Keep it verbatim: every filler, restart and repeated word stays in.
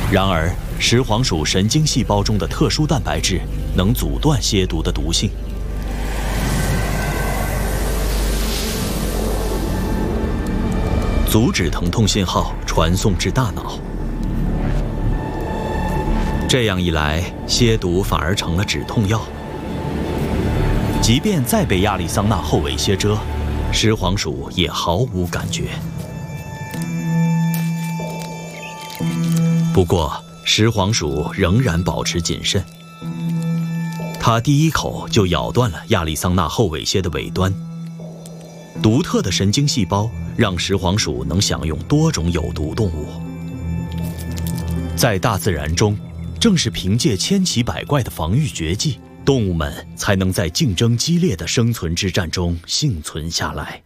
然而，食黄鼠神经细胞中的特殊蛋白质能阻断蝎毒的毒性，阻止疼痛信号传送至大脑。这样一来，蝎毒反而成了止痛药。即便再被亚利桑那后尾蝎蛰，食黄鼠也毫无感觉。不过，食黄鼠仍然保持谨慎。它第一口就咬断了亚利桑那后尾蝎的尾端。独特的神经细胞让食黄鼠能享用多种有毒动物。在大自然中，正是凭借千奇百怪的防御绝技，动物们才能在竞争激烈的生存之战中幸存下来。